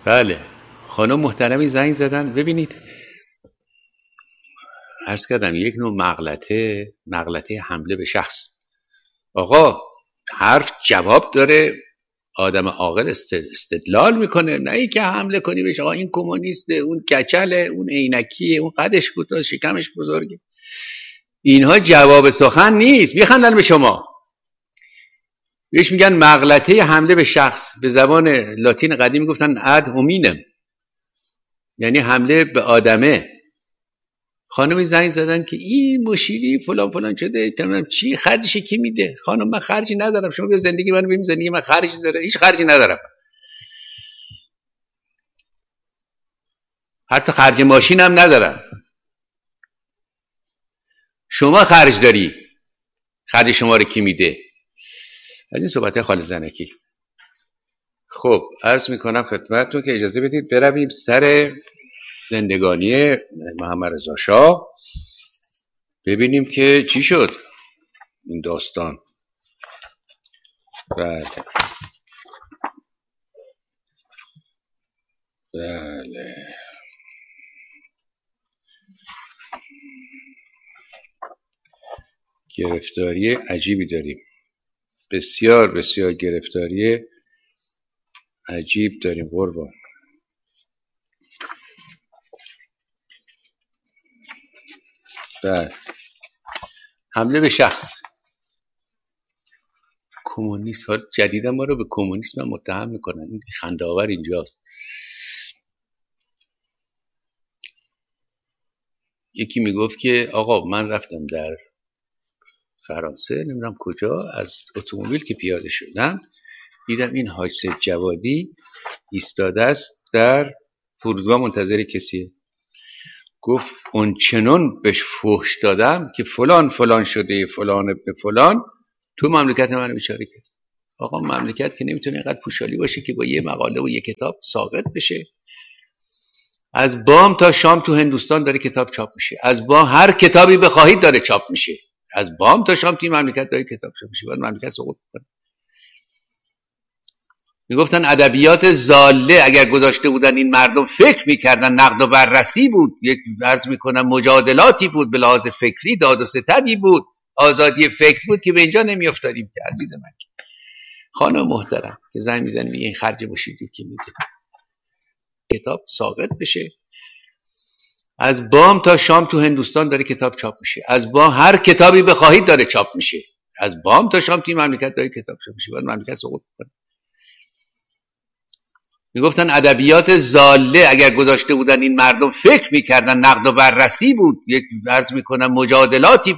بله، خانم محترمی زنگ زدن. ببینید عرض کردم یک نوع مغلطه حمله به شخص. آقا حرف جواب داره، آدم عاقل استدلال میکنه، نه ای که حمله کنی بهش آقا این کمونیسته، اون کچله، اون عینکیه، اون قدش کوتاه، شکمش بزرگه. اینها جواب سخن نیست. میخندن به شما، بهش میگن مغلطه حمله به شخص. به زبان لاتین قدیم گفتن اد هومینم، یعنی حمله به آدمه. خانمی زنگ زدن که این مشیری فلان فلان شده، تمام چی خرجش کی میده؟ خانم من خرجی ندارم، شما به زندگی من ببین، زندگی من خرجی داره؟ هیچ خرجی ندارم، حتی خرج ماشینم ندارم. شما خرج داری، خرج شما رو کی میده؟ از این صحبت خال زنکی. خب عرض میکنم خدمتتون که اجازه بدید برویم سر زندگانی محمد رضا شاه، ببینیم که چی شد این داستان. بله بله، گرفتاری عجیبی داریم، بسیار بسیار گرفتاری عجیب داریم قربان. بله، حمله به شخص. کمونیست ها جدیدا ما رو به کمونیسم متهم میکنن، این خنده آور اینجاست. یکی میگفت که آقا من رفتم در فرانسه نمیدونم کجا، از اتومبیل که پیاده شدم دیدم این حاج سید جوادی ایستاده است در فرودگاه منتظر کسیه. گفت اون چنون بهش فحش دادم که فلان فلان شده، فلان ابن فلان تو مملکت من بیچاره کرد. آقا مملکت که نمیتونه اینقدر پوشالی باشه که با یه مقاله و یه کتاب ساقط بشه. از بام تا شام تو هندوستان داره کتاب چاپ میشه، از بام هر کتابی بخواهید داره چاپ میشه، از بام تا شام توی مملکت داره کتاب چاپ میشه، باید مملکت سقوط کنه. میگفتن ادبیات ضاله اگر گذاشته بودن این مردم فکر میکردن، نقد و بررسی بود، یک عرض میکنم مجادلاتی بود، به لحاظ فکری داد و ستدی بود، آزادی فکر بود که به اینجا نمیافتادیم. که عزیز من خانم محترم که زنگ میزنیم این خرج مشیری که میده کتاب ساقط بشه، از بام تا شام تو هندوستان داره کتاب چاپ میشه، از بام هر کتابی بخواهید داره چاپ میشه، از بام تا شام توی مملکت داره کتاب چاپ میشه، باید مملکت سقوط کنه. میگفتن ادبیات ضاله اگر گذاشته بودن این مردم فکر میکردن، نقد و بررسی بود، یک عرض میکنم مجادلاتی